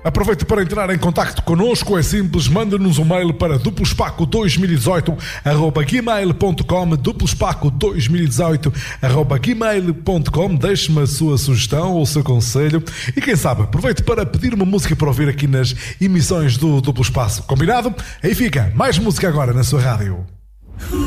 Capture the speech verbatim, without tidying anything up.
Aproveite para entrar em contacto connosco, é simples, manda-nos um mail para duplospaco dois mil e dezoito arroba gmail ponto com, duplospaco dois mil e dezoito arroba gmail ponto com, deixe-me a sua sugestão ou o seu conselho e quem sabe, aproveite para pedir uma música para ouvir aqui nas emissões do Duplo Espaço. Combinado? Aí fica, mais música agora na sua rádio.